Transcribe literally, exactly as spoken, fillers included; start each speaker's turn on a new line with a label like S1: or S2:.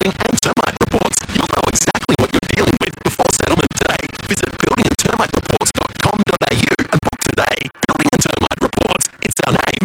S1: building and termite reports. You'll know exactly what you're dealing with before settlement day. Visit building and termite reports dot com dot a u and book today. Building and Termite Reports. It's our name.